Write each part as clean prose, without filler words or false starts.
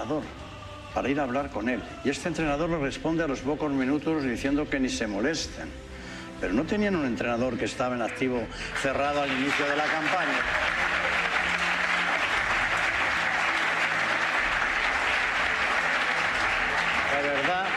entrenador para ir a hablar con él. Y este entrenador le responde a los pocos minutos diciendo que ni se molesten. Pero no tenían un entrenador que estaba en activo cerrado al inicio de la campaña. De verdad,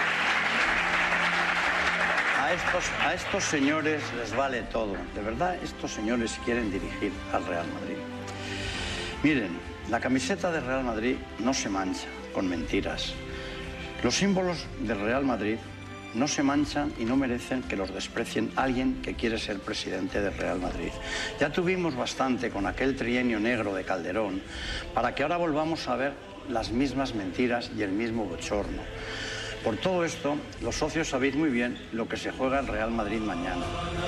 a estos señores les vale todo. De verdad, estos señores quieren dirigir al Real Madrid. Miren, la camiseta del Real Madrid no se mancha con mentiras. Los símbolos del Real Madrid no se manchan y no merecen que los desprecien alguien que quiere ser presidente del Real Madrid. Ya tuvimos bastante con aquel trienio negro de Calderón para que ahora volvamos a ver las mismas mentiras y el mismo bochorno. Por todo esto, los socios sabéis muy bien lo que se juega el Real Madrid mañana.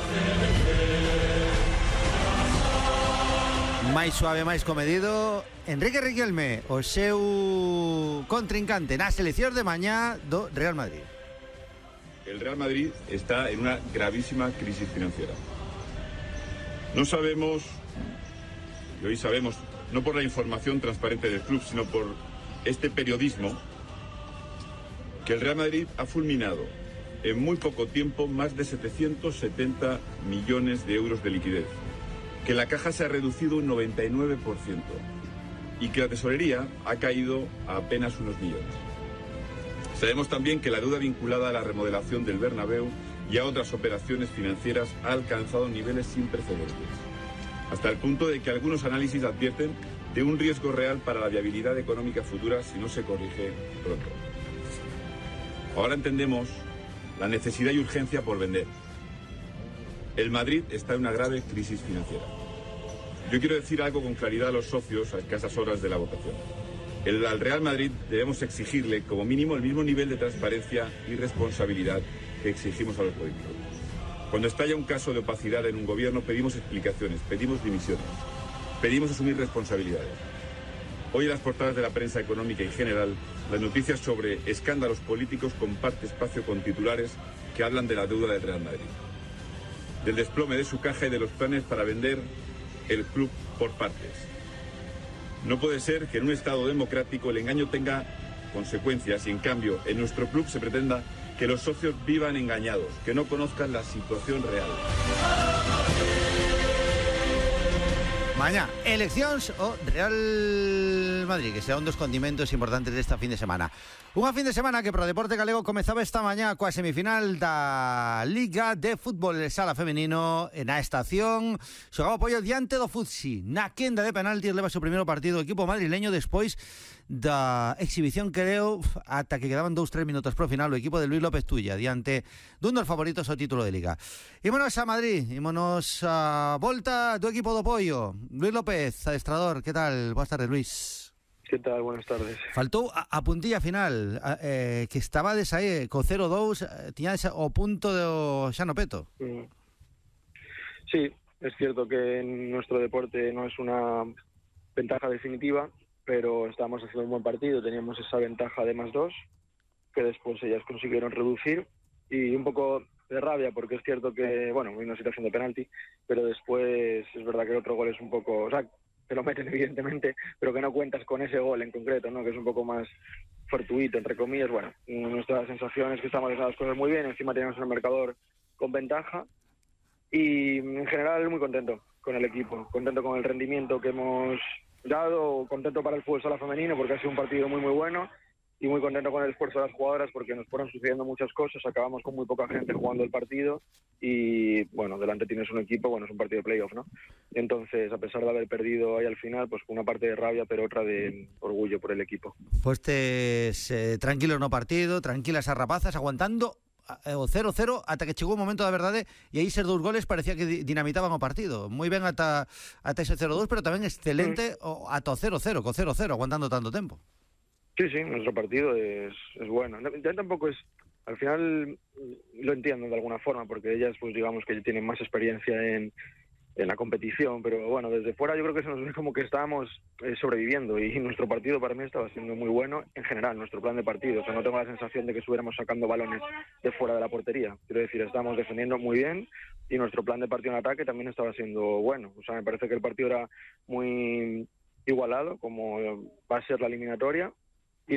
Máis suave, máis comedido, Enrique Riquelme, o seu contrincante na selección de mañá do Real Madrid. El Real Madrid está en una gravísima crisis financiera. No sabemos, y hoy sabemos, no por la información transparente del club, sino por este periodismo, que el Real Madrid ha fulminado en muy poco tiempo más de 770 millones de euros de liquidez, que la caja se ha reducido un 99% y que la tesorería ha caído a apenas unos millones. Sabemos también que la deuda vinculada a la remodelación del Bernabéu y a otras operaciones financieras ha alcanzado niveles sin precedentes, hasta el punto de que algunos análisis advierten de un riesgo real para la viabilidad económica futura si no se corrige pronto. Ahora entendemos la necesidad y urgencia por vender. El Madrid está en una grave crisis financiera. Yo quiero decir algo con claridad a los socios a escasas horas de la votación. Al Real Madrid debemos exigirle como mínimo el mismo nivel de transparencia y responsabilidad que exigimos a los políticos. Cuando estalla un caso de opacidad en un gobierno pedimos explicaciones, pedimos dimisiones, pedimos asumir responsabilidades. Hoy en las portadas de la prensa económica y general, las noticias sobre escándalos políticos comparte espacio con titulares que hablan de la deuda del Real Madrid, del desplome de su caja y de los planes para vender el club por partes. No puede ser que en un Estado democrático el engaño tenga consecuencias y en cambio en nuestro club se pretenda que los socios vivan engañados, que no conozcan la situación real. Mañá, eleccións o Real Madrid, que serán un dos condimentos importantes desta fin de semana. Unha fin de semana que pro deporte galego comezaba esta mañá coa semifinal da Liga de Fútbol Sala Femenino na estación. Xogaba apoio diante do Futsi. Na quenda de penaltis leva o seu primeiro partido o equipo madrileño despois da exhibición que deu ata que quedaban 2-3 minutos pro final o equipo de Luis López Tulla diante dun dos favoritos ao título de Liga. Ímonos a Madrid, ímonos a volta do equipo do apoio. Luis López, adestrador, que tal? Boas tardes, Luis. Que tal? Buenas tardes. Faltou a puntilla final, que estabades aí co 0-2, tiñades o punto do xa no peto. Sí, es cierto que en nuestro deporte no es una ventaja definitiva, pero estábamos haciendo un buen partido, teníamos esa ventaja de +2, que después ellas consiguieron reducir, y un poco de rabia, porque es cierto que, bueno, hay una situación de penalti, pero después es verdad que el otro gol es un poco, o sea, te lo meten evidentemente, pero que no cuentas con ese gol en concreto, ¿no? Que es un poco más fortuito, entre comillas. Bueno, nuestra sensación es que estamos haciendo las cosas muy bien, encima tenemos un marcador con ventaja, y en general muy contento con el equipo, contento con el rendimiento que hemos dado, contento para el fútbol sala femenino porque ha sido un partido muy muy bueno, y muy contento con el esfuerzo de las jugadoras porque nos fueron sucediendo muchas cosas, acabamos con muy poca gente jugando el partido y bueno, delante tienes un equipo, bueno, es un partido de playoff, ¿no? Entonces, a pesar de haber perdido ahí al final, pues una parte de rabia, pero otra de orgullo por el equipo. Fostes tranquilos no partido, tranquilas as rapazas, aguantando o 0-0 ata que chegou o momento da verdade e aí ser 2 goles parecía que dinamitaban o partido. Moi ben ata ese 0-2, pero tamén excelente ata o 0-0, co 0-0, aguantando tanto tempo. Sí, nuestro partido es bueno. Ya tampoco es, al final lo entiendo de alguna forma, porque ellas pues digamos que tienen más experiencia en la competición, pero bueno, desde fuera yo creo que se nos ve como que estábamos sobreviviendo, y nuestro partido para mí estaba siendo muy bueno en general, nuestro plan de partido. O sea, no tengo la sensación de que estuviéramos sacando balones de fuera de la portería. Quiero decir, estábamos defendiendo muy bien y nuestro plan de partido en ataque también estaba siendo bueno. O sea, me parece que el partido era muy igualado, como va a ser la eliminatoria,